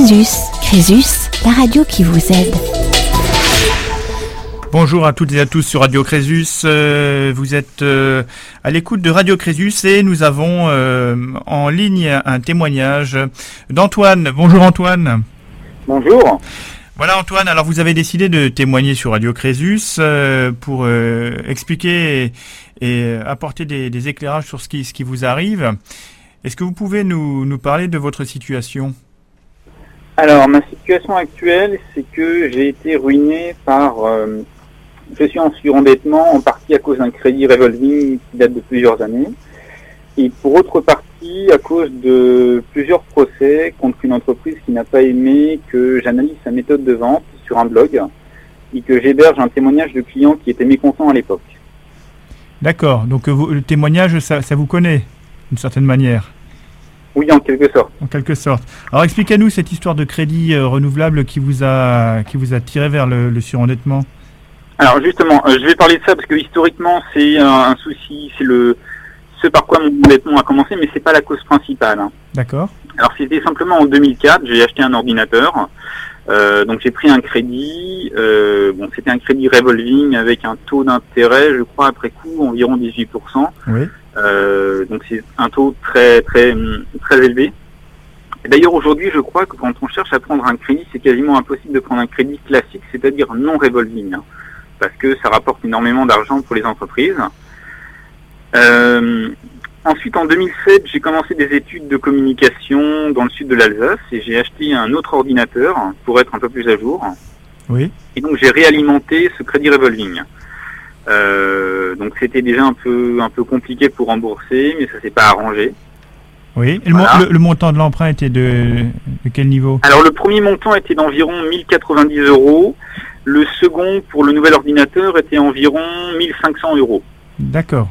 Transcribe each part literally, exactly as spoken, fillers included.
Crésus. Crésus, la radio qui vous aide. Bonjour à toutes et à tous sur Radio Crésus. Euh, vous êtes euh, à l'écoute de Radio Crésus et nous avons euh, en ligne un témoignage d'Antoine. Bonjour Antoine. Bonjour. Voilà Antoine, alors vous avez décidé de témoigner sur Radio Crésus euh, pour euh, expliquer et, et apporter des, des éclairages sur ce qui, ce qui vous arrive. Est-ce que vous pouvez nous, nous parler de votre situation ? Alors, ma situation actuelle, c'est que j'ai été ruiné par... Euh, je suis en surendettement, en partie à cause d'un crédit revolving qui date de plusieurs années, et pour autre partie, à cause de plusieurs procès contre une entreprise qui n'a pas aimé que j'analyse sa méthode de vente sur un blog, et que j'héberge un témoignage de clients qui étaient mécontents à l'époque. D'accord, donc vous, le témoignage, ça, ça vous connaît, d'une certaine manière ? Oui, en quelque sorte. En quelque sorte. Alors expliquez-nous cette histoire de crédit euh, renouvelable qui vous a qui vous a tiré vers le, le surendettement. Alors justement, euh, je vais parler de ça parce que historiquement c'est un, un souci, c'est le ce par quoi mon endettement a commencé, mais c'est pas la cause principale. Hein. D'accord. Alors c'était simplement en deux mille quatre, j'ai acheté un ordinateur, euh, donc j'ai pris un crédit. Euh, bon, c'était un crédit revolving avec un taux d'intérêt, je crois après coup environ dix-huit pour cent. Oui. Euh, donc c'est un taux très très très élevé. Et d'ailleurs aujourd'hui je crois que quand on cherche à prendre un crédit, c'est quasiment impossible de prendre un crédit classique, c'est-à-dire non revolving, hein, parce que ça rapporte énormément d'argent pour les entreprises. Euh, ensuite en deux mille sept j'ai commencé des études de communication dans le sud de l'Alsace et j'ai acheté un autre ordinateur pour être un peu plus à jour. Oui. Et donc j'ai réalimenté ce crédit revolving. Euh, donc c'était déjà un peu un peu compliqué pour rembourser, mais ça s'est pas arrangé. Oui. Et le, voilà. mo- le, le montant de l'emprunt était de, de quel niveau ? Alors le premier montant était d'environ mille quatre-vingt-dix euros. Le second pour le nouvel ordinateur était environ mille cinq cents euros. D'accord.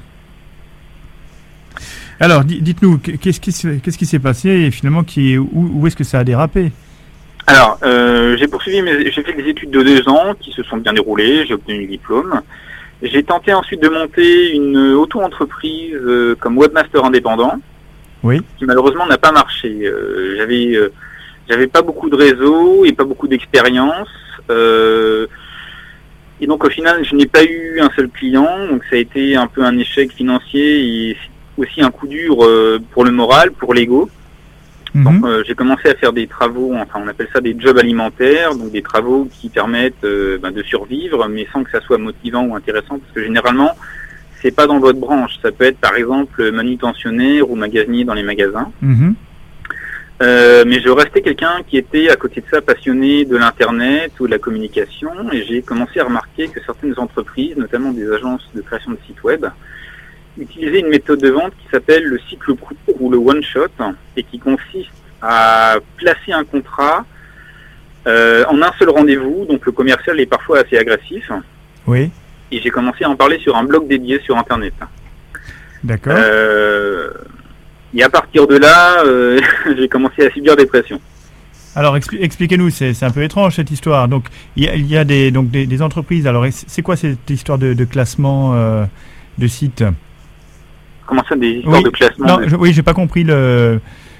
Alors di- dites-nous qu'est-ce qui s'est, qu'est-ce qui s'est passé et finalement qui où, où est-ce que ça a dérapé ? Alors euh, j'ai poursuivi mes, j'ai fait des études de deux ans qui se sont bien déroulées. J'ai obtenu le diplôme. J'ai tenté ensuite de monter une auto-entreprise euh, comme webmaster indépendant, oui, qui malheureusement n'a pas marché. Euh, j'avais, euh, j'avais pas beaucoup de réseau et pas beaucoup d'expérience, euh, et donc au final je n'ai pas eu un seul client, donc ça a été un peu un échec financier et aussi un coup dur euh, pour le moral, pour l'ego. mm-hmm. Donc euh, j'ai commencé à faire des travaux, enfin on appelle ça des jobs alimentaires, donc des travaux qui permettent euh, ben, de survivre, mais sans que ça soit motivant ou intéressant, parce que généralement c'est pas dans votre branche. Ça peut être par exemple manutentionnaire ou magasinier dans les magasins. Mm-hmm. Euh, mais je restais quelqu'un qui était à côté de ça passionné de l'internet ou de la communication, et j'ai commencé à remarquer que certaines entreprises, notamment des agences de création de sites web, utiliser une méthode de vente qui s'appelle le cycle court ou le one shot et qui consiste à placer un contrat euh, en un seul rendez-vous. Donc le commercial est parfois assez agressif. Oui. Et j'ai commencé à en parler sur un blog dédié sur internet. D'accord. Euh, et à partir de là, euh, j'ai commencé à subir des pressions. Alors expli- expliquez-nous, c'est, c'est un peu étrange cette histoire. Donc il y a, il y a des, donc, des, des entreprises. Alors c'est quoi cette histoire de, de classement euh, de sites ? Comment ça, des histoires oui. de classement Non, de... je, oui, j'ai pas compris le.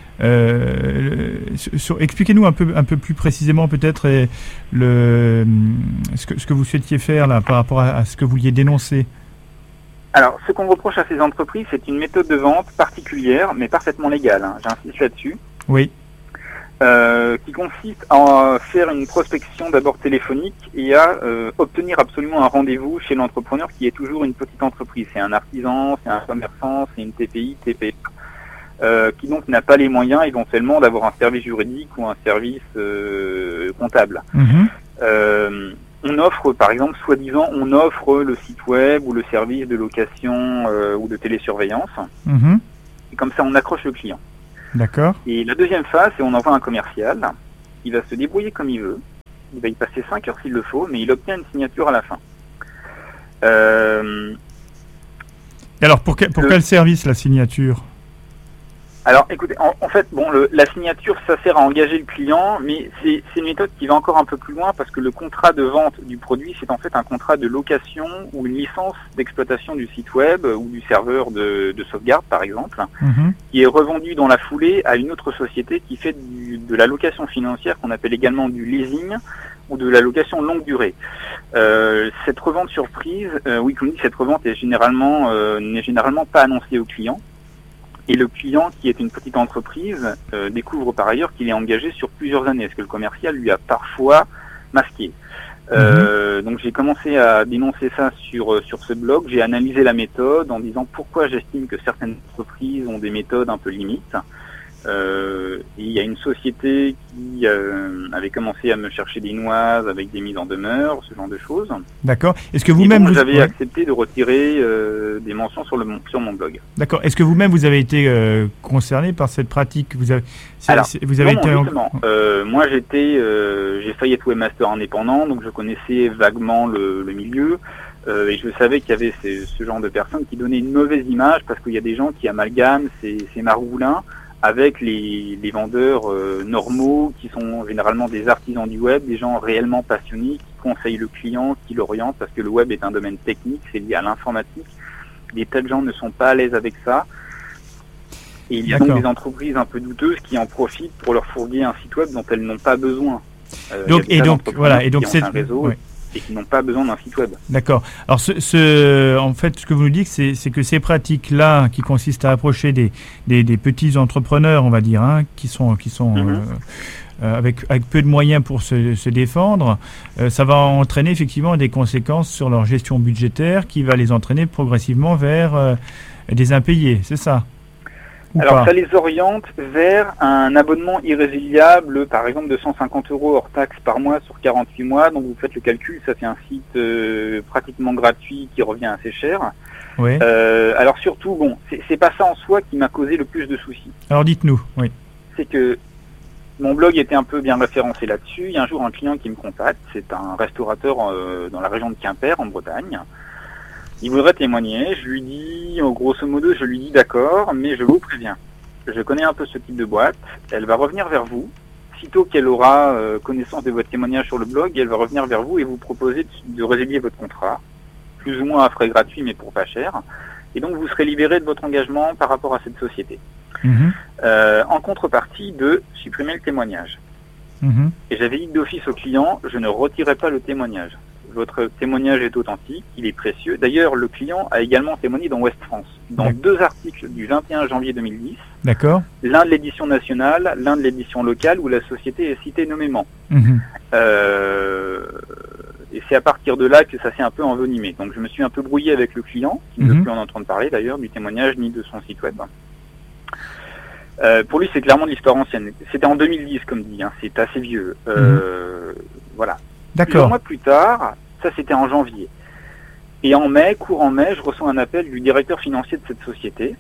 Euh, le sur, expliquez-nous un peu, un peu plus précisément peut-être et le ce que ce que vous souhaitiez faire là par rapport à, à ce que vous vouliez dénoncer. Alors, ce qu'on reproche à ces entreprises, c'est une méthode de vente particulière, mais parfaitement légale. Hein, j'insiste là-dessus. Oui. Euh, qui consiste à faire une prospection d'abord téléphonique et à euh, obtenir absolument un rendez-vous chez l'entrepreneur qui est toujours une petite entreprise. C'est un artisan, c'est un commerçant, c'est une T P I, T P E, euh, qui donc n'a pas les moyens éventuellement d'avoir un service juridique ou un service euh, comptable. Mm-hmm. Euh, on offre, par exemple, soi-disant, on offre le site web ou le service de location euh, ou de télésurveillance. Mm-hmm. Et comme ça, on accroche le client. D'accord. Et la deuxième phase, c'est on envoie un commercial, il va se débrouiller comme il veut, il va y passer cinq heures s'il le faut, mais il obtient une signature à la fin. Euh, Et alors pour, que, pour le, quel service la signature ? Alors, écoutez, en, en fait, bon, le, la signature, ça sert à engager le client, mais c'est, c'est une méthode qui va encore un peu plus loin parce que le contrat de vente du produit, c'est en fait un contrat de location ou une licence d'exploitation du site web ou du serveur de, de sauvegarde, par exemple, Mmh. qui est revendu dans la foulée à une autre société qui fait du, de la location financière qu'on appelle également du leasing ou de la location longue durée. Euh, cette revente surprise, euh, oui, comme dit, cette revente est généralement euh, n'est généralement pas annoncée au client. Et le client, qui est une petite entreprise, euh, découvre par ailleurs qu'il est engagé sur plusieurs années, parce que le commercial lui a parfois masqué. Euh, mmh. Donc j'ai commencé à dénoncer ça sur sur ce blog. J'ai analysé la méthode en disant pourquoi j'estime que certaines entreprises ont des méthodes un peu limites. Euh, et il y a une société qui euh, avait commencé à me chercher des noises avec des mises en demeure, ce genre de choses. D'accord. Est-ce que vous-même vous j'avais ouais. accepté de retirer euh, des mentions sur le sur mon blog. D'accord. Est-ce que vous-même vous avez été euh, concerné par cette pratique? Vous avez, c'est, Alors, c'est, vous avez non, été justement. En... Euh, moi, j'étais, euh, j'ai failli être webmaster indépendant, donc je connaissais vaguement le, le milieu. Euh, et je savais qu'il y avait ces, ce genre de personnes qui donnaient une mauvaise image parce qu'il y a des gens qui amalgament ces, ces maroulins avec les, les vendeurs euh, normaux qui sont généralement des artisans du web, des gens réellement passionnés qui conseillent le client, qui l'orientent parce que le web est un domaine technique, c'est lié à l'informatique. Des tas de gens ne sont pas à l'aise avec ça. Et il y a D'accord. donc des entreprises un peu douteuses qui en profitent pour leur fourguer un site web dont elles n'ont pas besoin. Euh, donc et donc voilà et donc c'est un réseau. Ouais. Et qui n'ont pas besoin d'un site web. D'accord. Alors, ce, ce, en fait, ce que vous nous dites, c'est, c'est que ces pratiques-là, qui consistent à approcher des, des, des petits entrepreneurs, on va dire, hein, qui sont, qui sont mm-hmm. euh, avec, avec peu de moyens pour se, se défendre, euh, ça va entraîner effectivement des conséquences sur leur gestion budgétaire, qui va les entraîner progressivement vers euh, des impayés, c'est ça? Alors pas. Ça les oriente vers un abonnement irrésiliable, par exemple de cent cinquante euros hors taxe par mois sur quarante-huit mois. Donc vous faites le calcul, ça fait un site euh, pratiquement gratuit qui revient assez cher. Oui. Euh, alors surtout, bon, c'est, c'est pas ça en soi qui m'a causé le plus de soucis. Alors dites-nous, oui. C'est que mon blog était un peu bien référencé là-dessus. Il y a un jour un client qui me contacte, c'est un restaurateur euh, dans la région de Quimper, en Bretagne. Il voudrait témoigner, je lui dis, grosso modo, je lui dis d'accord, mais je vous préviens. Je connais un peu ce type de boîte, elle va revenir vers vous. Sitôt qu'elle aura euh, connaissance de votre témoignage sur le blog, elle va revenir vers vous et vous proposer de, de résilier votre contrat, plus ou moins à frais gratuits, mais pour pas cher. Et donc vous serez libéré de votre engagement par rapport à cette société. Mmh. Euh, en contrepartie de supprimer le témoignage. Mmh. Et j'avais dit d'office au client, je ne retirerai pas le témoignage. Votre témoignage est authentique, il est précieux. D'ailleurs, le client a également témoigné dans Ouest France, dans D'accord. deux articles du vingt et un janvier deux mille dix. D'accord. L'un de l'édition nationale, l'un de l'édition locale, où la société est citée nommément. Mmh. Euh, et c'est à partir de là que ça s'est un peu envenimé. Donc je me suis un peu brouillé avec le client, qui ne veut mmh. plus en entendre parler d'ailleurs, du témoignage ni de son site web. Euh, pour lui, c'est clairement de l'histoire ancienne. C'était en deux mille dix, comme dit, hein, c'est assez vieux. Euh, mmh. Voilà. D'accord. Plusieurs mois plus tard, ça c'était en janvier. Et en mai, courant mai, je reçois un appel du directeur financier de cette société,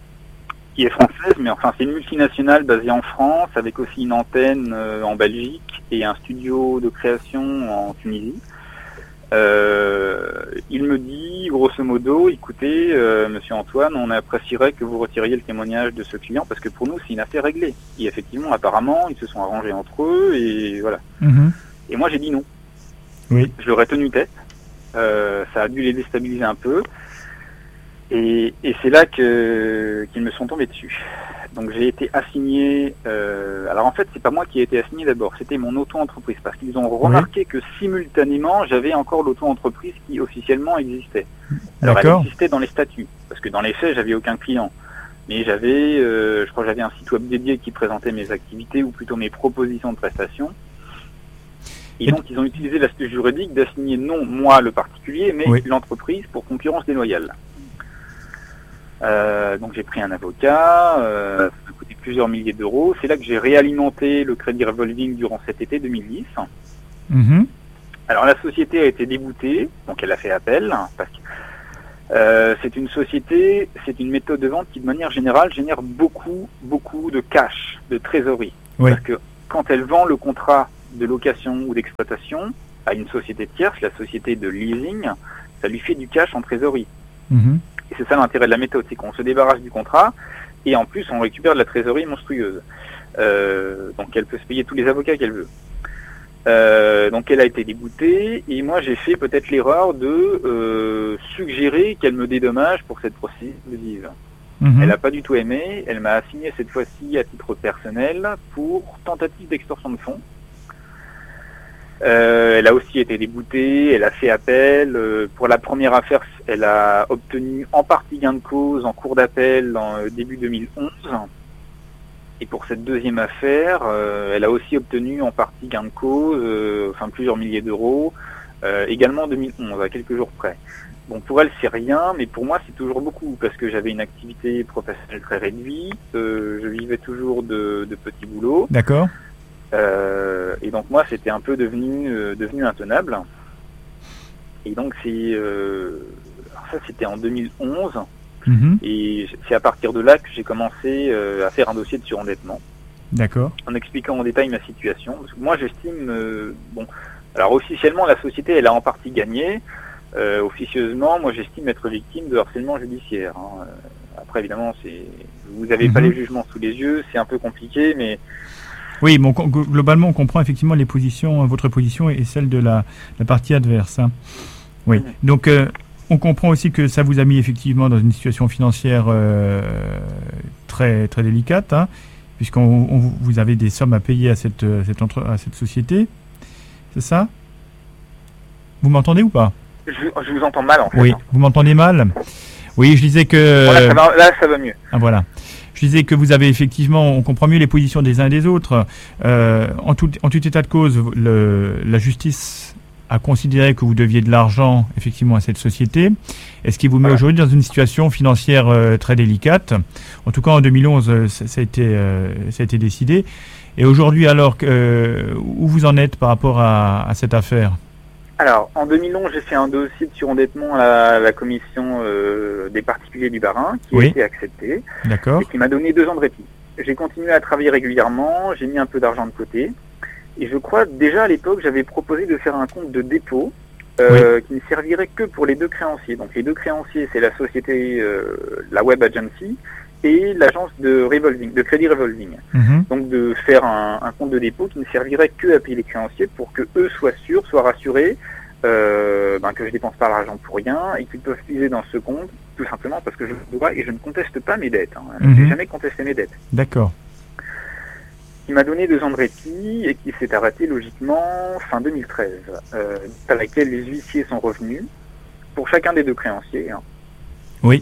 qui est française, mais enfin c'est une multinationale basée en France, avec aussi une antenne euh, en Belgique et un studio de création en Tunisie. Euh, il me dit, grosso modo, écoutez, euh, monsieur Antoine, on apprécierait que vous retiriez le témoignage de ce client, parce que pour nous c'est une affaire réglée. Et effectivement, apparemment, ils se sont arrangés entre eux, et voilà. Mmh. Et moi j'ai dit non. Oui. Je leur ai tenu tête. Euh, ça a dû les déstabiliser un peu. Et, et c'est là que qu'ils me sont tombés dessus. Donc j'ai été assigné. Euh, alors en fait, c'est pas moi qui ai été assigné d'abord. C'était mon auto-entreprise parce qu'ils ont remarqué oui. que simultanément, j'avais encore l'auto-entreprise qui officiellement existait. Alors D'accord. elle existait dans les statuts parce que dans les faits, j'avais aucun client. Mais j'avais, euh, je crois, que j'avais un site web dédié qui présentait mes activités ou plutôt mes propositions de prestations. Et donc, ils ont utilisé l'aspect juridique d'assigner non moi le particulier, mais oui. l'entreprise pour concurrence déloyale. Euh, donc, j'ai pris un avocat, euh, ça m'a coûté plusieurs milliers d'euros. C'est là que j'ai réalimenté le crédit revolving durant cet été deux mille dix. Mmh. Alors, la société a été déboutée, donc elle a fait appel, parce que euh, c'est une société, c'est une méthode de vente qui, de manière générale, génère beaucoup, beaucoup de cash, de trésorerie. Oui. Parce que quand elle vend le contrat de location ou d'exploitation à une société tierce, la société de leasing, ça lui fait du cash en trésorerie. Mmh. Et c'est ça l'intérêt de la méthode, c'est qu'on se débarrasse du contrat et en plus on récupère de la trésorerie monstrueuse. Euh, donc elle peut se payer tous les avocats qu'elle veut. Euh, donc elle a été déboutée et moi j'ai fait peut-être l'erreur de euh, suggérer qu'elle me dédommage pour cette procédure abusive. Mmh. Elle n'a pas du tout aimé, elle m'a assigné cette fois-ci à titre personnel pour tentative d'extorsion de fonds. Euh, elle a aussi été déboutée, elle a fait appel. Euh, pour la première affaire, elle a obtenu en partie gain de cause en cours d'appel en euh, début deux mille onze. Et pour cette deuxième affaire, euh, elle a aussi obtenu en partie gain de cause, euh, enfin plusieurs milliers d'euros, euh, également en deux mille onze, à quelques jours près. Bon, pour elle, c'est rien, mais pour moi, c'est toujours beaucoup, parce que j'avais une activité professionnelle très réduite, euh, je vivais toujours de, de petits boulots. D'accord. Euh, et donc moi, c'était un peu devenu, euh, devenu intenable. Et donc c'est, euh, alors ça, c'était en deux mille onze. Mmh. Et c'est à partir de là que j'ai commencé euh, à faire un dossier de surendettement. D'accord. En expliquant en détail ma situation. Parce que moi, j'estime, euh, bon, alors officiellement, la société, elle a en partie gagné. Euh, officieusement, moi, j'estime être victime de harcèlement judiciaire. Hein. Après, évidemment, c'est, vous n'avez mmh. pas les jugements sous les yeux, c'est un peu compliqué, mais oui, bon, globalement, on comprend effectivement les positions, votre position et celle de la, la partie adverse. Hein. Oui. Mmh. Donc, euh, on comprend aussi que ça vous a mis effectivement dans une situation financière euh, très très délicate, hein, puisqu'on on, vous avez des sommes à payer à cette cette, entre, à cette société. C'est ça? Vous m'entendez ou pas? je, je vous entends mal en fait. Oui, vous m'entendez mal? Oui, je disais que... Voilà, ça va, là, ça va mieux. Ah, voilà. Je disais que vous avez effectivement, on comprend mieux les positions des uns et des autres. Euh, en, tout, en tout état de cause, le, la justice a considéré que vous deviez de l'argent effectivement à cette société, et ce qui vous met voilà. aujourd'hui dans une situation financière euh, très délicate. En tout cas, en deux mille onze, ça, ça, a, été, euh, ça a été décidé. Et aujourd'hui, alors, euh, où vous en êtes par rapport à, à cette affaire? Alors, en deux mille onze, j'ai fait un dossier de surendettement à la, à la commission euh, des particuliers du Bas-Rhin, qui oui. a été accepté, D'accord. et qui m'a donné deux ans de répit. J'ai continué à travailler régulièrement, j'ai mis un peu d'argent de côté, et je crois déjà à l'époque, j'avais proposé de faire un compte de dépôt euh, oui. qui ne servirait que pour les deux créanciers. Donc les deux créanciers, c'est la société, euh, la Web Agency, et l'agence de revolving, de crédit revolving. Mmh. Donc de faire un, un compte de dépôt qui ne servirait que à payer les créanciers pour que eux soient sûrs, soient rassurés euh, ben, que je dépense pas l'argent pour rien et qu'ils peuvent puiser dans ce compte tout simplement parce que je le dois et je ne conteste pas mes dettes. Hein. Mmh. Je n'ai jamais contesté mes dettes. D'accord. Il m'a donné deux ans de répit et qui s'est arrêté logiquement fin deux mille treize, euh, à laquelle les huissiers sont revenus pour chacun des deux créanciers. Hein. Oui.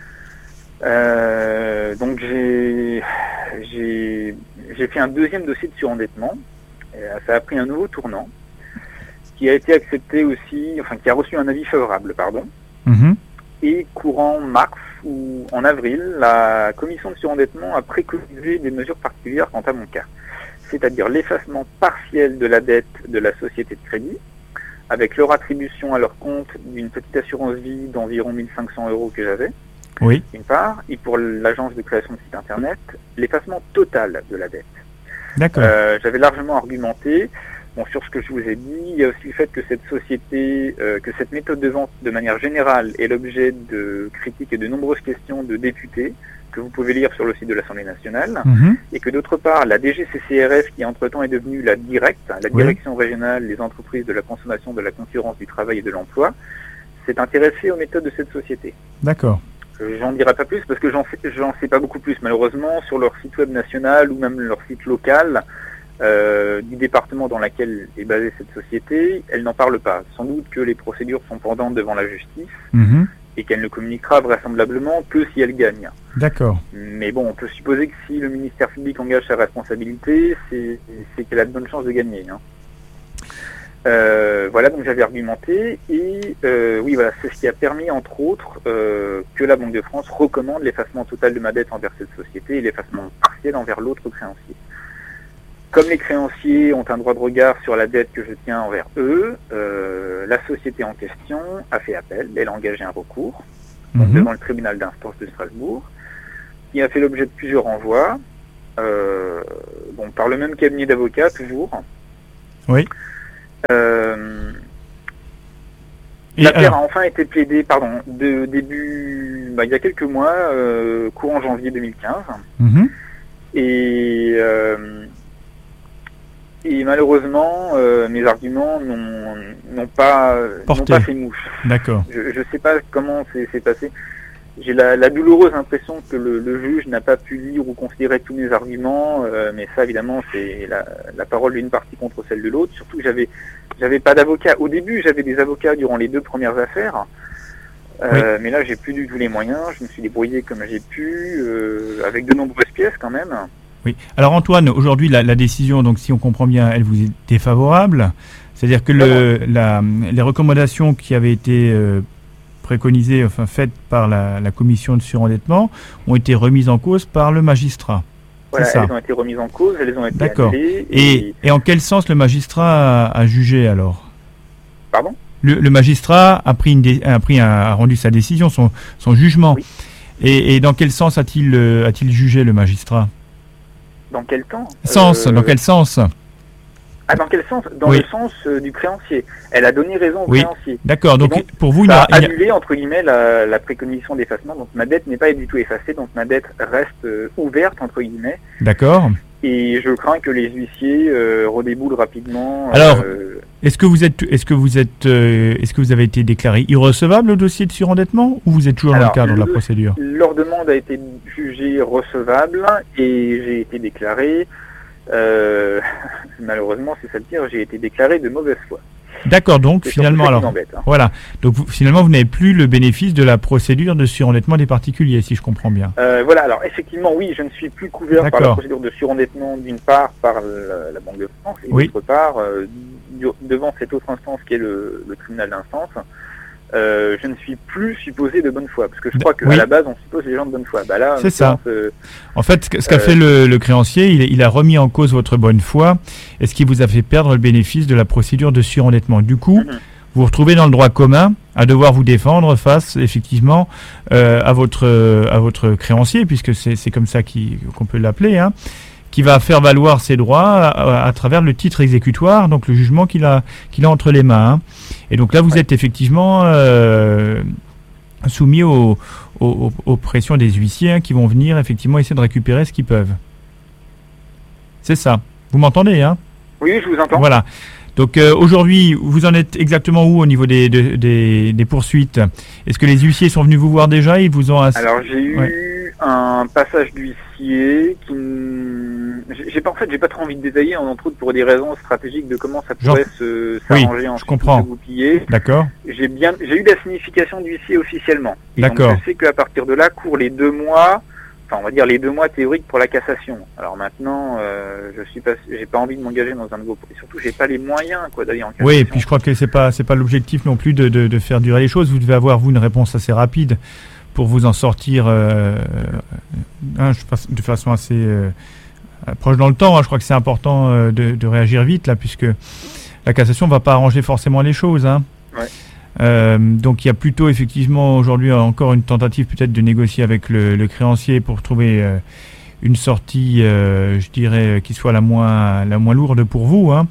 Euh, donc j'ai, j'ai, j'ai fait un deuxième dossier de surendettement. Et ça a pris un nouveau tournant, qui a été accepté aussi, enfin qui a reçu un avis favorable, pardon. Mmh. Et courant mars ou en avril, la commission de surendettement a préconisé des mesures particulières quant à mon cas, c'est-à-dire l'effacement partiel de la dette de la société de crédit, avec leur attribution à leur compte d'une petite assurance vie d'environ mille cinq cents euros que j'avais. Oui. D'une part, et pour l'agence de création de site internet, l'effacement total de la dette. D'accord. Euh, j'avais largement argumenté, bon, sur ce que je vous ai dit, il y a aussi le fait que cette société, euh, que cette méthode de vente, de manière générale, est l'objet de critiques et de nombreuses questions de députés, que vous pouvez lire sur le site de l'Assemblée nationale, mmh. et que d'autre part, la D G C C R F, qui entre-temps est devenue la DIRECT, la Direction oui. régionale des entreprises de la consommation, de la concurrence, du travail et de l'emploi, s'est intéressée aux méthodes de cette société. D'accord. J'en dirai pas plus parce que j'en sais, j'en sais pas beaucoup plus malheureusement sur leur site web national ou même leur site local euh, du département dans lequel est basée cette société, elle n'en parle pas. Sans doute que les procédures sont pendantes devant la justice mmh. et qu'elle ne communiquera vraisemblablement que si elle gagne. D'accord. Mais bon, on peut supposer que si le ministère public engage sa responsabilité, c'est, c'est qu'elle a de bonnes chances de gagner. Hein. Euh, voilà, donc j'avais argumenté et euh, oui, voilà, c'est ce qui a permis entre autres euh, que la Banque de France recommande l'effacement total de ma dette envers cette société et l'effacement partiel envers l'autre créancier. Comme les créanciers ont un droit de regard sur la dette que je tiens envers eux, euh, la société en question a fait appel, elle a engagé un recours donc, mmh. devant le tribunal d'instance de Strasbourg, qui a fait l'objet de plusieurs renvois, euh, bon, par le même cabinet d'avocats toujours. Oui. Euh, L'affaire a enfin été plaidée, pardon, de début bah, il y a quelques mois, euh, courant janvier deux mille quinze. Mmh. Et, euh, et malheureusement, euh, mes arguments n'ont, n'ont, pas, n'ont pas fait mouche. D'accord. Je ne sais pas comment c'est, c'est passé. J'ai la, la douloureuse impression que le, le juge n'a pas pu lire ou considérer tous mes arguments, euh, mais ça évidemment c'est la, la parole d'une partie contre celle de l'autre. Surtout que j'avais, j'avais pas d'avocat. Au début, j'avais des avocats durant les deux premières affaires, euh, oui. mais là j'ai plus du tout les moyens. Je me suis débrouillé comme j'ai pu, euh, avec de nombreuses pièces quand même. Oui. Alors Antoine, aujourd'hui la, la décision, donc si on comprend bien, elle vous est défavorable. C'est-à-dire que le, la, les recommandations qui avaient été euh, préconisées, enfin faites par la, la commission de surendettement, ont été remises en cause par le magistrat. Voilà, c'est ça. Elles ont été remises en cause, elles ont été D'accord. annulées. Et, et... et en quel sens le magistrat a, a jugé alors? Pardon? le, le magistrat a, pris une dé, a, pris un, a rendu sa décision, son, son jugement. Oui. Et, et dans quel sens a-t-il, euh, a-t-il jugé le magistrat? Dans quel temps? Sens, euh... dans quel sens? Ah, dans quel sens? Dans oui. le sens euh, du créancier. Elle a donné raison au oui. créancier. D'accord, donc, donc pour vous, il a, a annulé, entre guillemets, la, la préconisation d'effacement. Donc ma dette n'est pas du tout effacée, donc ma dette reste euh, ouverte, entre guillemets. D'accord. Et je crains que les huissiers euh, redéboulent rapidement. Alors, euh... est-ce que vous êtes, est-ce que vous êtes, euh, est-ce que vous avez été déclaré irrecevable au dossier de surendettement, ou vous êtes toujours Alors, dans le cadre le, de la procédure? Leur demande a été jugée recevable et j'ai été déclaré. Euh, malheureusement, c'est ça le pire, j'ai été déclaré de mauvaise foi. D'accord, donc c'est finalement, alors, m'embête, hein. voilà, donc vous, finalement, vous n'avez plus le bénéfice de la procédure de surendettement des particuliers, si je comprends bien. Euh, voilà, alors effectivement, oui, je ne suis plus couvert D'accord. par la procédure de surendettement, d'une part par la, la Banque de France, et oui. d'autre part, euh, du, devant cette autre instance qui est le, le tribunal d'instance. Euh, je ne suis plus supposé de bonne foi, parce que je crois qu'à oui. la base on suppose les gens de bonne foi. Bah là, c'est ça. Euh, en fait, ce qu'a euh, fait le, le créancier, il, il a remis en cause votre bonne foi, et ce qui vous a fait perdre le bénéfice de la procédure de surendettement. Du coup, mm-hmm. vous vous retrouvez dans le droit commun à devoir vous défendre face, effectivement, euh, à votre à votre créancier, puisque c'est, c'est comme ça qui, qu'on peut l'appeler, hein, qui va faire valoir ses droits à, à, à travers le titre exécutoire, donc le jugement qu'il a qu'il a entre les mains. Hein. Et donc là, vous ouais. êtes effectivement euh, soumis aux, aux, aux pressions des huissiers hein, qui vont venir effectivement essayer de récupérer ce qu'ils peuvent. C'est ça. Vous m'entendez, hein? Oui, je vous entends. Voilà. Donc euh, aujourd'hui, vous en êtes exactement où au niveau des, des, des, des poursuites? Est-ce que les huissiers sont venus vous voir déjà? Ils vous ont ass... Alors j'ai eu ouais. un passage d'huissier qui... J'ai pas, en fait, j'ai pas trop envie de détailler, entre autres pour des raisons stratégiques de comment ça pourrait Genre... se, s'arranger oui, en je comprends. D'accord. J'ai bien, j'ai eu la signification d'huissier officiellement. Et D'accord. Donc je sais qu'à partir de là courent les deux mois, enfin on va dire les deux mois théoriques pour la cassation. Alors maintenant, euh, je suis pas, j'ai pas envie de m'engager dans un nouveau, et surtout j'ai pas les moyens quoi d'aller en cassation. Oui, et puis je crois que c'est pas, c'est pas l'objectif non plus de, de, de faire durer les choses. Vous devez avoir vous une réponse assez rapide pour vous en sortir, euh, hein, de façon assez euh, proche dans le temps. Hein. Je crois que c'est important euh, de, de réagir vite là, puisque la cassation ne va pas arranger forcément les choses. Hein. Ouais. Euh, donc il y a plutôt effectivement aujourd'hui encore une tentative peut-être de négocier avec le, le créancier pour trouver euh, une sortie, euh, je dirais, qui soit la moins, la moins lourde pour vous. Hein.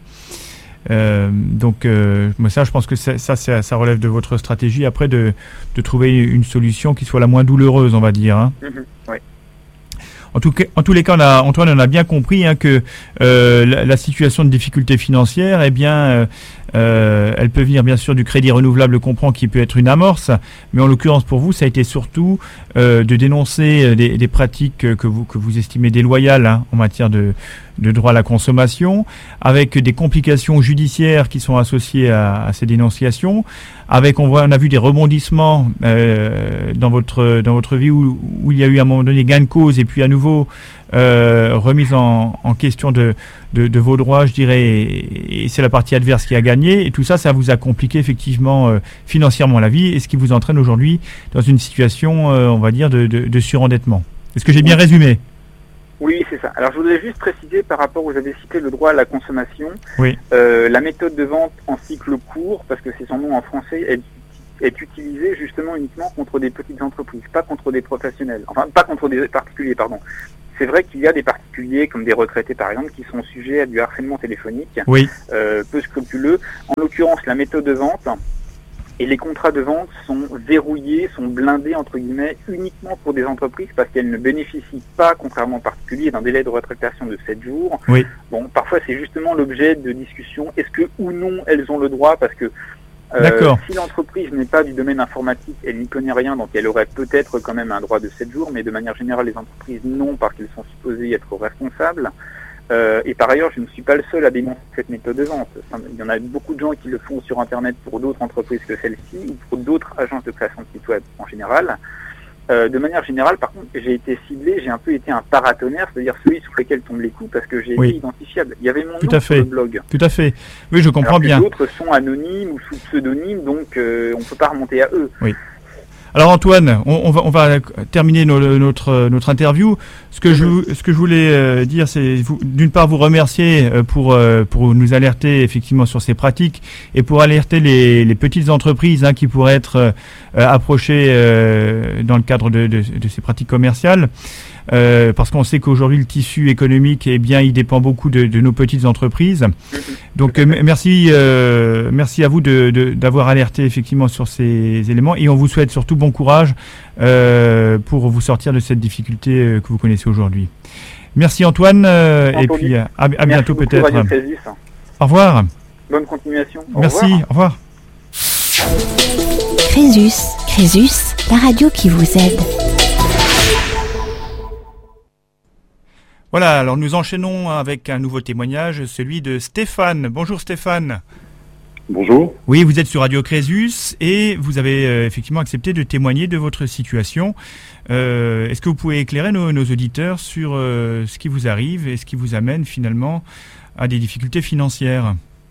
Euh, donc euh, ça, je pense que ça, ça, ça relève de votre stratégie après de, de trouver une solution qui soit la moins douloureuse, on va dire. Hein. Mmh, oui. En, tout cas, en tous les cas, on a, Antoine, on a bien compris hein, que euh, la, la situation de difficulté financière, eh bien, euh, euh, elle peut venir bien sûr du crédit renouvelable, comprend qui peut être une amorce, mais en l'occurrence pour vous, ça a été surtout euh, de dénoncer des, des pratiques que vous que vous estimez déloyales hein, en matière de, de droit à la consommation, avec des complications judiciaires qui sont associées à, à ces dénonciations, avec on voit on a vu des rebondissements euh, dans votre dans votre vie où, où il y a eu à un moment donné gain de cause et puis à nouveau euh, remise en, en question de, de de vos droits, je dirais, et, et c'est la partie adverse qui a gagné, et tout ça, ça vous a compliqué effectivement euh, financièrement la vie, et ce qui vous entraîne aujourd'hui dans une situation, euh, on va dire, de, de, de surendettement. Est-ce que j'ai bien résumé? Oui, c'est ça. Alors je voudrais juste préciser par rapport, vous avez cité le droit à la consommation, oui. euh, la méthode de vente en cycle court, parce que c'est son nom en français, est, est utilisée justement uniquement contre des petites entreprises, pas contre des professionnels, enfin pas contre des particuliers, pardon. C'est vrai qu'il y a des particuliers, comme des retraités par exemple, qui sont sujets à du harcèlement téléphonique, oui. euh, peu scrupuleux. En l'occurrence, la méthode de vente Et les contrats de vente sont verrouillés, sont blindés, entre guillemets, uniquement pour des entreprises parce qu'elles ne bénéficient pas, contrairement aux particuliers, d'un délai de rétractation de sept jours. Oui. Bon, parfois c'est justement l'objet de discussions. Est-ce que ou non elles ont le droit? Parce que euh, D'accord. si l'entreprise n'est pas du domaine informatique, elle n'y connaît rien, donc elle aurait peut-être quand même un droit de sept jours, mais de manière générale, les entreprises non, parce qu'elles sont supposées être responsables. Euh, et par ailleurs, je ne suis pas le seul à dénoncer cette méthode de vente. Il y en a beaucoup de gens qui le font sur Internet pour d'autres entreprises que celle-ci, ou pour d'autres agences de création de sites web en général. Euh, de manière générale, par contre, j'ai été ciblé, j'ai un peu été un paratonnerre, c'est-à-dire celui sur lequel tombent les coups, parce que j'ai Oui. été identifiable. Il y avait mon Tout nom à sur fait. le blog. Tout à fait. Oui, je comprends Alors que bien. d'autres sont anonymes ou sous pseudonyme, donc euh, on ne peut pas remonter à eux. Oui. Alors Antoine, on, on, va, on va terminer nos, notre, notre interview. Ce que, je, ce que je voulais euh, dire, c'est vous, d'une part vous remercier euh, pour, euh, pour nous alerter effectivement sur ces pratiques et pour alerter les, les petites entreprises hein, qui pourraient être euh, approchées euh, dans le cadre de, de, de ces pratiques commerciales. Euh, parce qu'on sait qu'aujourd'hui le tissu économique, eh bien, il dépend beaucoup de, de nos petites entreprises. Donc euh, merci, euh, merci à vous de, de, d'avoir alerté effectivement sur ces éléments et on vous souhaite surtout bon courage euh, pour vous sortir de cette difficulté euh, que vous connaissez aujourd'hui. Merci Antoine euh, et puis à, à bientôt beaucoup, peut-être. Radio Crésus. Au revoir. Bonne continuation. Au merci. revoir. Au revoir. Crésus, Crésus, la radio qui vous aide. Voilà, alors nous enchaînons avec un nouveau témoignage, celui de Stéphane. Bonjour Stéphane. Bonjour. Oui, vous êtes sur Radio Crésus et vous avez euh, effectivement accepté de témoigner de votre situation. Euh, est-ce que vous pouvez éclairer nos, nos auditeurs sur euh, ce qui vous arrive et ce qui vous amène finalement à des difficultés financières?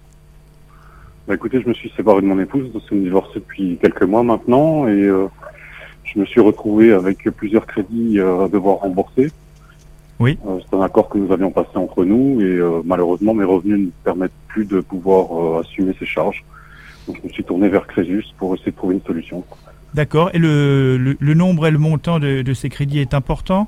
Bah écoutez, je me suis séparé de mon épouse, nous sommes divorcés depuis quelques mois maintenant et euh, je me suis retrouvé avec plusieurs crédits euh, à devoir rembourser. Oui. Euh, c'est un accord que nous avions passé entre nous et euh, malheureusement mes revenus ne permettent plus de pouvoir euh, assumer ces charges. Donc je me suis tourné vers Crésus pour essayer de trouver une solution. D'accord. Et le, le, le nombre et le montant de, de ces crédits est important?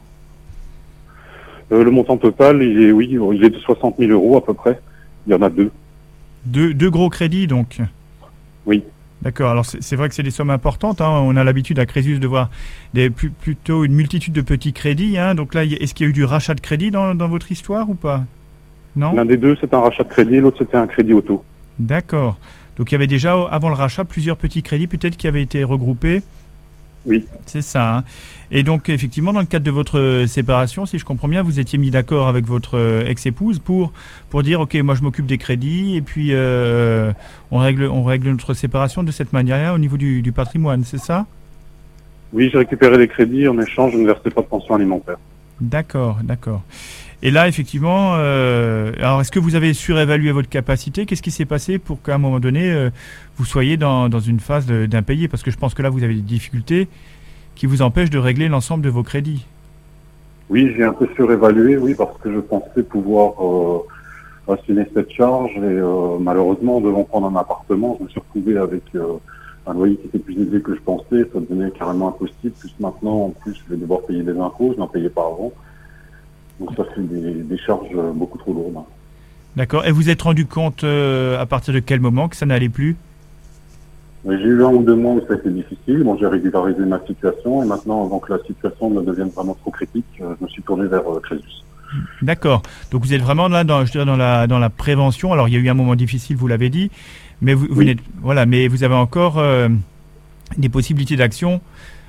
euh, Le montant total, il est oui, il est de soixante mille euros à peu près. Il y en a deux. Deux, deux gros crédits donc? Oui. D'accord, alors c'est, c'est vrai que c'est des sommes importantes, hein. On a l'habitude à Crésus de voir des, plus, plutôt une multitude de petits crédits, hein. Donc là, est-ce qu'il y a eu du rachat de crédit dans, dans votre histoire ou pas? Non? L'un des deux, c'est un rachat de crédit, l'autre, c'était un crédit auto. D'accord, donc il y avait déjà, avant le rachat, plusieurs petits crédits peut-être qui avaient été regroupés? Oui. C'est ça, hein. Et donc effectivement, dans le cadre de votre séparation, si je comprends bien, vous étiez mis d'accord avec votre ex-épouse pour, pour dire, ok, moi je m'occupe des crédits et puis euh, on, règle, on règle notre séparation de cette manière-là au niveau du, du patrimoine, c'est ça? Oui, j'ai récupéré les crédits, en échange, je ne versais pas de pension alimentaire. D'accord, d'accord. Et là, effectivement, euh, alors est-ce que vous avez surévalué votre capacité? Qu'est-ce qui s'est passé pour qu'à un moment donné, euh, vous soyez dans, dans une phase de, d'impayé? Parce que je pense que là, vous avez des difficultés qui vous empêchent de régler l'ensemble de vos crédits. Oui, j'ai un peu surévalué, oui, parce que je pensais pouvoir euh, assumer cette charge et euh, malheureusement, en devant prendre un appartement, je me suis retrouvé avec euh, un loyer qui était plus élevé que je pensais, ça devenait carrément impossible, plus maintenant, en plus, je vais devoir payer des impôts, je n'en payais pas avant. Donc ça fait des, des charges beaucoup trop lourdes. D'accord. Et vous êtes rendu compte euh, à partir de quel moment que ça n'allait plus? Mais j'ai eu un ou deux mois où ça a été difficile. Bon, j'ai régularisé ma situation et maintenant, avant que la situation ne devienne vraiment trop critique, je me suis tourné vers euh, Crésus. D'accord. Donc vous êtes vraiment là, dans, je dirais, dans la dans la prévention. Alors il y a eu un moment difficile, vous l'avez dit, mais vous, vous oui. n'êtes, voilà, mais vous avez encore euh, des possibilités d'action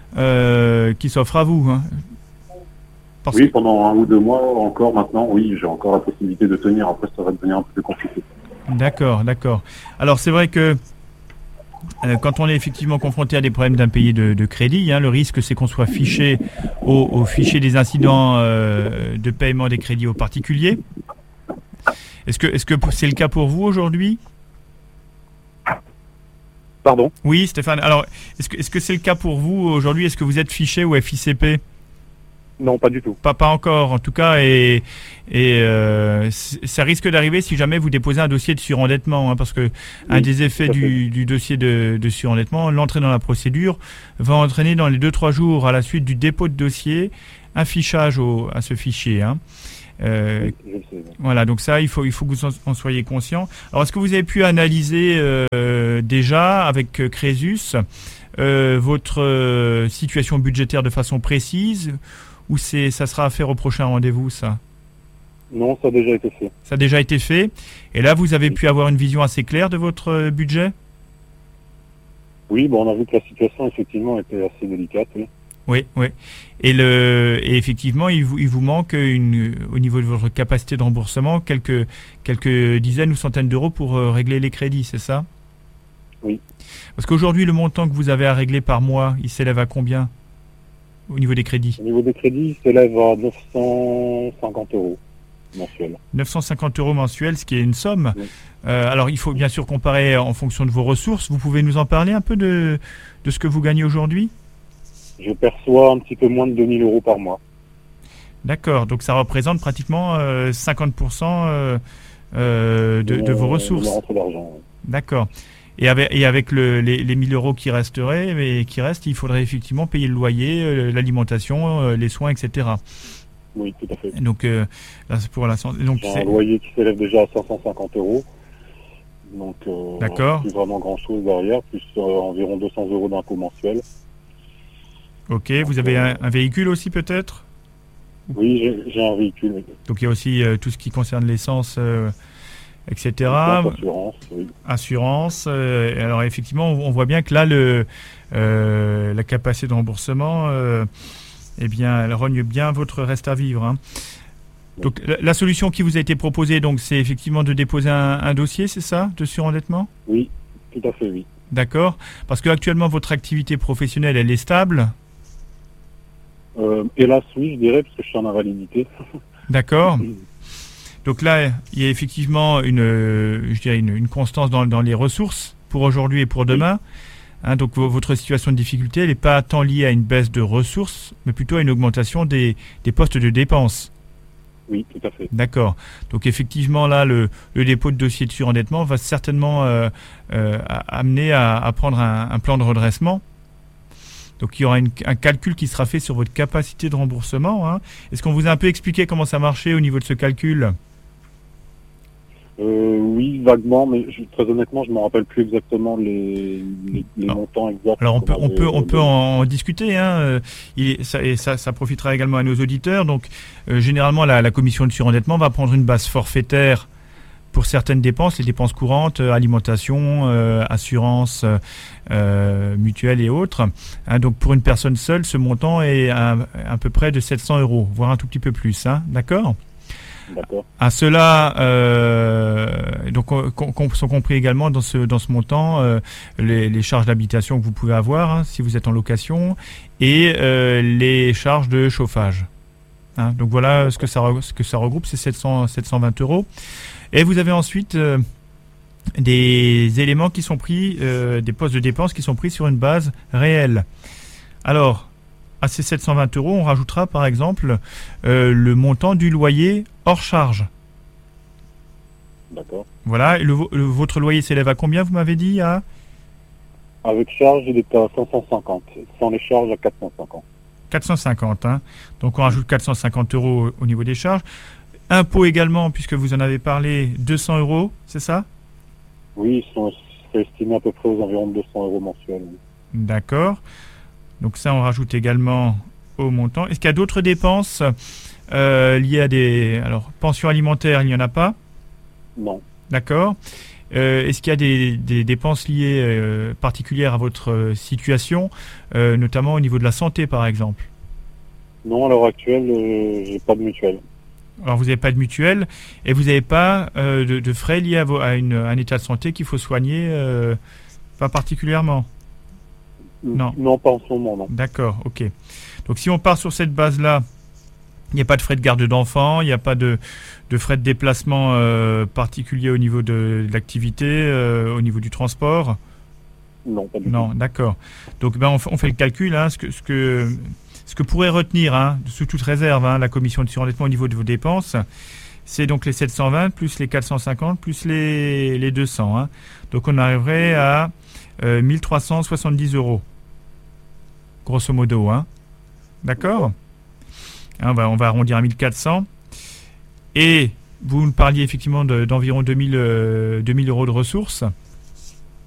euh, qui s'offrent à vous. Hein. Parce Oui, que... pendant un ou deux mois encore maintenant, oui, j'ai encore la possibilité de tenir. Après, ça va devenir un peu plus compliqué. D'accord, d'accord. Alors c'est vrai que euh, quand on est effectivement confronté à des problèmes d'impayés de, de crédit, hein, le risque c'est qu'on soit fiché au, au fichier des incidents euh, de paiement des crédits aux particuliers. Est-ce que, est-ce que c'est le cas pour vous aujourd'hui? Pardon? Oui, Stéphane. Alors, est-ce que, est-ce que c'est le cas pour vous aujourd'hui? Est-ce que vous êtes fiché au F I C P? Non, pas du tout. Pas, pas encore, en tout cas, et, et euh, ça risque d'arriver si jamais vous déposez un dossier de surendettement, hein, parce que oui, un des effets du, du dossier de, de surendettement, l'entrée dans la procédure, va entraîner dans les deux trois jours à la suite du dépôt de dossier un fichage au, à ce fichier. Hein. Euh, oui, je sais. Voilà, donc ça, il faut, il faut que vous en, en soyez conscient. Alors, est-ce que vous avez pu analyser euh, déjà avec euh, Crésus euh, votre euh, situation budgétaire de façon précise? Ou c'est, ça sera à faire au prochain rendez-vous, ça? Non, ça a déjà été fait. Ça a déjà été fait. Et là, vous avez oui. pu avoir une vision assez claire de votre budget? Oui, bon, on a vu que la situation, effectivement, était assez délicate. Oui, oui. oui. Et, le, et effectivement, il vous, il vous manque, une, au niveau de votre capacité de remboursement, quelques, quelques dizaines ou centaines d'euros pour euh, régler les crédits, c'est ça? Oui. Parce qu'aujourd'hui, le montant que vous avez à régler par mois, il s'élève à combien? Au niveau des crédits? Au niveau des crédits, il s'élève à neuf cent cinquante euros mensuels. neuf cent cinquante euros mensuels, ce qui est une somme. Oui. Euh, alors, il faut bien sûr comparer en fonction de vos ressources. Vous pouvez nous en parler un peu de, de ce que vous gagnez aujourd'hui? Je perçois un petit peu moins de deux mille euros par mois. D'accord, donc ça représente pratiquement euh, cinquante pour cent euh, euh, de, de, de vos ressources. De rentrée d'argent. Oui. D'accord. Et avec, et avec le, les, les mille euros qui resteraient, mais qui restent, il faudrait effectivement payer le loyer, euh, l'alimentation, euh, les soins, et cetera. Oui, tout à fait. Donc, euh, là, c'est pour la santé. Donc, j'ai c'est... un loyer qui s'élève déjà à cinq cent cinquante euros. Donc, euh, d'accord. Plus vraiment grand-chose derrière, plus euh, environ deux cents euros d'impôts mensuels. Ok, donc, vous avez euh, un, un véhicule aussi peut-être? Oui, j'ai, j'ai un véhicule. Oui. Donc, il y a aussi euh, tout ce qui concerne l'essence... Euh, et cetera. Assurance, oui. Assurance. Euh, alors effectivement, on voit bien que là, le, euh, la capacité de remboursement, euh, eh bien, elle rogne bien votre reste à vivre. Hein. Oui. Donc la, la solution qui vous a été proposée, donc, c'est effectivement de déposer un, un dossier, c'est ça, de surendettement? Oui, tout à fait, oui. D'accord. Parce que actuellement, votre activité professionnelle, elle est stable? euh, Hélas, oui, je dirais, parce que je suis en invalidité. D'accord. Donc là, il y a effectivement une, euh, je dirais une, une constance dans, dans les ressources pour aujourd'hui et pour demain. Hein, donc v- votre situation de difficulté, elle n'est pas tant liée à une baisse de ressources, mais plutôt à une augmentation des, des postes de dépenses. Oui, tout à fait. D'accord. Donc effectivement, là, le, le dépôt de dossier de surendettement va certainement euh, euh, amener à, à prendre un, un plan de redressement. Donc il y aura une, un calcul qui sera fait sur votre capacité de remboursement. Hein. Est-ce qu'on vous a un peu expliqué comment ça marchait au niveau de ce calcul ? Euh, oui, vaguement, mais je, très honnêtement, je ne me rappelle plus exactement les, les, les montants exacts. Alors on peut, on peut, on peut en discuter. Hein. Il, ça, et ça, ça profitera également à nos auditeurs. Donc, euh, généralement, la, la commission de surendettement va prendre une base forfaitaire pour certaines dépenses, les dépenses courantes, euh, alimentation, euh, assurance, euh, mutuelle et autres. Hein, donc, pour une personne seule, ce montant est à, à peu près de sept cents euros, voire un tout petit peu plus. Hein. D'accord ? D'accord. À cela, euh, donc, com, com, sont compris également dans ce, dans ce montant euh, les, les charges d'habitation que vous pouvez avoir hein, si vous êtes en location et euh, les charges de chauffage. Hein, donc voilà ce que ça, ce que ça regroupe, c'est sept cents, sept cent vingt euros. Et vous avez ensuite euh, des éléments qui sont pris, euh, des postes de dépenses qui sont pris sur une base réelle. Alors, à ces sept cent vingt euros, on rajoutera par exemple euh, le montant du loyer hors charge. D'accord. Voilà, le, le, votre loyer s'élève à combien, vous m'avez dit à... Avec charge, il est à cinq cent cinquante. Sans les charges, à quatre cent cinquante. quatre cent cinquante, hein. Donc on rajoute quatre cent cinquante euros au niveau des charges. Impôts également, puisque vous en avez parlé, deux cents euros, c'est ça ? Oui, ils sont estimés à peu près aux environs de deux cents euros mensuels. D'accord. Donc ça, on rajoute également au montant. Est-ce qu'il y a d'autres dépenses euh, liées à des... Alors, pension alimentaire, il n'y en a pas ? Non. D'accord. Euh, est-ce qu'il y a des, des dépenses liées euh, particulières à votre euh, situation, euh, notamment au niveau de la santé, par exemple ? Non, à l'heure actuelle, euh, j'ai pas de mutuelle. Alors, vous n'avez pas de mutuelle et vous n'avez pas euh, de, de frais liés à, vos, à, une, à un état de santé qu'il faut soigner, euh, pas particulièrement ? Non. Non, pas en ce moment, non. D'accord, ok. Donc si on part sur cette base-là, il n'y a pas de frais de garde d'enfants, il n'y a pas de, de frais de déplacement euh, particuliers au niveau de, de l'activité, euh, au niveau du transport ? Non, pas du Non, tout. d'accord. Donc ben, on, on fait le calcul, hein, ce que... Ce que ce que pourrait retenir, hein, sous toute réserve, hein, la commission de surendettement au niveau de vos dépenses, c'est donc les sept cent vingt plus les quatre cent cinquante plus les, les deux cents. Hein. Donc on arriverait à euh, mille trois cent soixante-dix euros, grosso modo. Hein. D'accord ? Hein, on, va, on va arrondir à mille quatre cents. Et vous me parliez effectivement de, d'environ deux mille, euh, deux mille euros de ressources.